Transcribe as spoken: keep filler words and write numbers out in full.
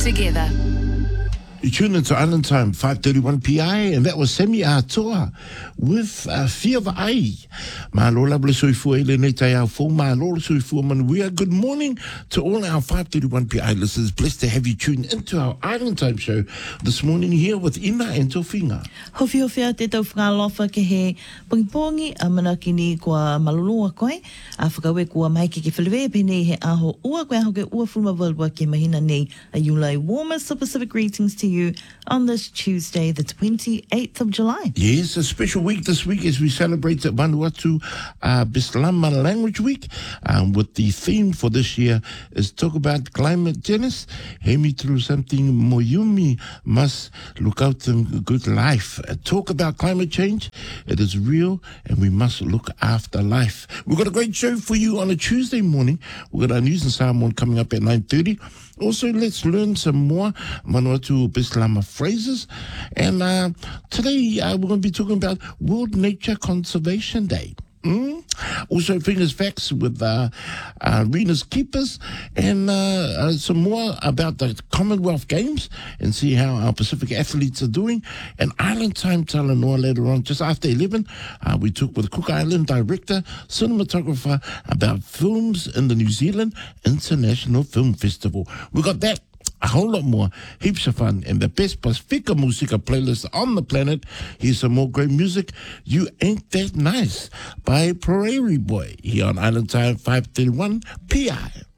together. You tune into Island Time, five thirty-one P I, and that was Semi Atoa with uh, Fear of Ai. Ma lola ble soifua ele nei tai au fo, ma lola soifua manuia. Good morning to all our five thirty-one P I listeners. Blessed to have you tuned into our Island Time show this morning here with Ina and Tofinga. Hofi hofi a te tau whakalofa ke he pongipongi a manakini kua malulua koe. A whakawe kua maike ke whilewe pene he aho ua koe aho ke ua fuma walwa ke mahina nei. A Yulai warmest of Pacific greetings to you on this Tuesday, the twenty-eighth of July. Yes, a special week this week as we celebrate the Vanuatu uh, Bislama Language Week. Um, with the theme for this year is talk about climate change. Hemi through something Moyumi must look out for good life. Uh, talk about climate change. It is real and we must look after life. We've got a great show for you on a Tuesday morning. We've got our news and Samoan coming up at nine thirty. Also, let's learn some more Vanuatu Bislama phrases. And uh, today uh, we're going to be talking about World Nature Conservation Day. Mm? Also, fingers facts with uh, uh, Rena's Keepers and uh, uh, some more about the Commonwealth Games and see how our Pacific athletes are doing. And Island Time Talanoa later on, just after eleven, uh, we talk with Cook Island director, cinematographer about films in the New Zealand International Film Festival. We got that. A whole lot more, heaps of fun, and the best Pacifica Musica playlist on the planet. Here's some more great music. You Ain't That Nice by Prairie Boy here on Island Time five thirty-one P I.